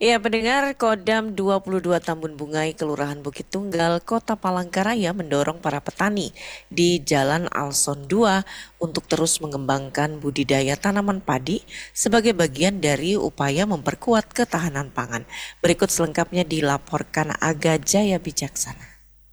Ya, pendengar Kodam 22 Tambun Bungai, Kelurahan Bukit Tunggal, Kota Palangkaraya mendorong para petani di Jalan Alson 2 untuk terus mengembangkan budidaya tanaman padi sebagai bagian dari upaya memperkuat ketahanan pangan. Berikut selengkapnya dilaporkan Aga Jaya Bijaksana.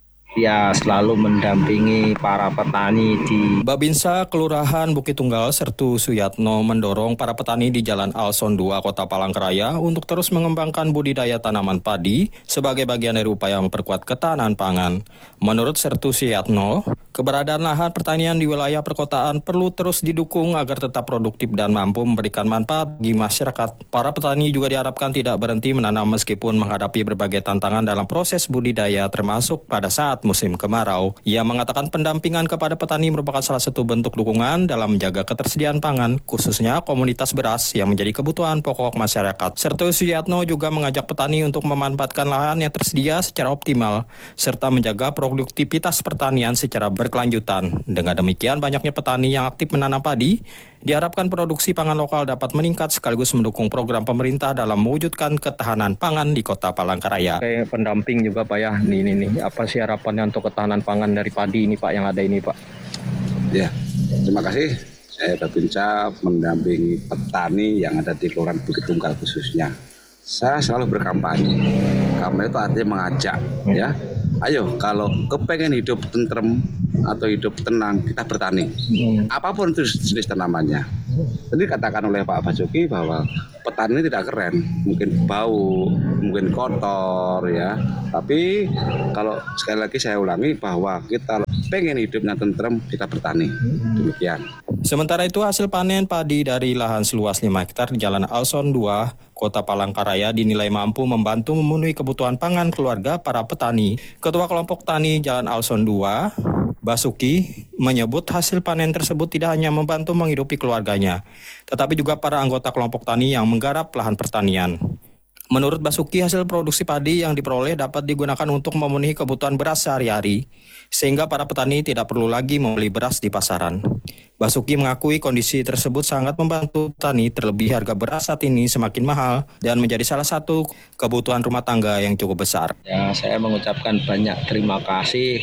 Ya, selalu mendampingi para petani di Babinsa Kelurahan Bukit Tunggal Sertu Suyatno mendorong para petani di Jalan Alson 2 Kota Palangkaraya untuk terus mengembangkan budidaya tanaman padi sebagai bagian dari upaya memperkuat ketahanan pangan. Menurut Sertu Suyatno, keberadaan lahan pertanian di wilayah perkotaan perlu terus didukung agar tetap produktif dan mampu memberikan manfaat bagi masyarakat. Para petani juga diharapkan tidak berhenti menanam meskipun menghadapi berbagai tantangan dalam proses budidaya termasuk pada saat musim kemarau. Ia mengatakan pendampingan kepada petani merupakan salah satu bentuk dukungan dalam menjaga ketersediaan pangan, khususnya komunitas beras yang menjadi kebutuhan pokok masyarakat. Sertu Suyatno juga mengajak petani untuk memanfaatkan lahan yang tersedia secara optimal, serta menjaga produktivitas pertanian secara berkelanjutan. Dengan demikian, banyaknya petani yang aktif menanam padi, diharapkan produksi pangan lokal dapat meningkat sekaligus mendukung program pemerintah dalam mewujudkan ketahanan pangan di Kota Palangkaraya. kayak pendamping juga Pak ya. Ini apa sih harapannya untuk ketahanan pangan dari padi ini Pak yang ada ini Pak? Ya, terima kasih. Saya Babinsa mendampingi petani yang ada di Kelurahan Bukit Tunggal khususnya. Saya selalu berkampanye. Kampanye itu artinya mengajak, ya. Ayo, kalau kepengen hidup tentrem atau hidup tenang, kita bertani. Apapun itu jenis tanamannya. Tadi katakan oleh Pak Basuki bahwa petani ini tidak keren, mungkin bau, mungkin kotor, ya. Tapi kalau sekali lagi saya ulangi bahwa kita pengen hidupnya tentrem, kita bertani. Demikian. Sementara itu, hasil panen padi dari lahan seluas 5 hektar di Jalan Alson 2, Kota Palangkaraya dinilai mampu membantu memenuhi kebutuhan pangan keluarga para petani. Ketua Kelompok Tani Jalan Alson 2, Basuki, menyebut hasil panen tersebut tidak hanya membantu menghidupi keluarganya, tetapi juga para anggota kelompok tani yang menggarap lahan pertanian. Menurut Basuki, hasil produksi padi yang diperoleh dapat digunakan untuk memenuhi kebutuhan beras sehari-hari, sehingga para petani tidak perlu lagi membeli beras di pasaran. Basuki mengakui kondisi tersebut sangat membantu petani, terlebih harga beras saat ini semakin mahal dan menjadi salah satu kebutuhan rumah tangga yang cukup besar. Ya, saya mengucapkan banyak terima kasih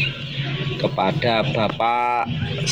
kepada Bapak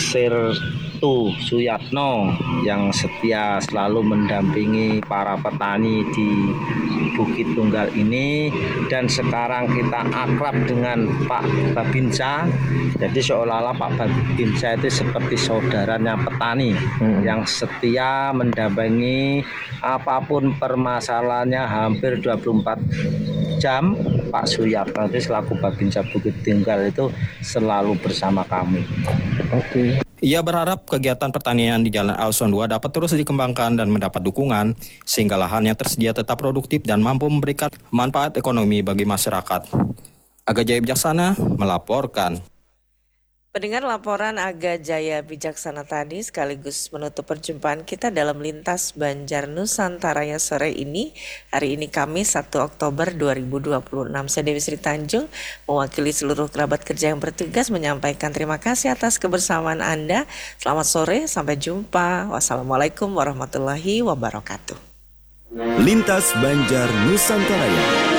Sertu Suyatno yang setia selalu mendampingi para petani di Bukit Tunggal ini, dan sekarang kita akrab dengan Pak Babinsa. Jadi seolah-olah Pak Babinsa itu seperti saudaranya petani yang setia mendampingi apapun permasalahannya hampir 24 jam. Pak Suyatno itu selaku Babinsa Bukit Tunggal itu selalu bersama kami. Oke. Ia berharap kegiatan pertanian di Jalan Alson 2 dapat terus dikembangkan dan mendapat dukungan sehingga lahan yang tersedia tetap produktif dan mampu memberikan manfaat ekonomi bagi masyarakat. Aga Jaya Bijaksana melaporkan. Pendengar, laporan Aga Jaya Bijaksana tadi sekaligus menutup perjumpaan kita dalam Lintas Banjar Nusantaraya sore ini. Hari ini Kamis 1 Oktober 2026. Saya Dewi Sri Tanjung mewakili seluruh kerabat kerja yang bertugas menyampaikan terima kasih atas kebersamaan Anda. Selamat sore, sampai jumpa. Wassalamualaikum warahmatullahi wabarakatuh. Lintas Banjar Nusantaraya.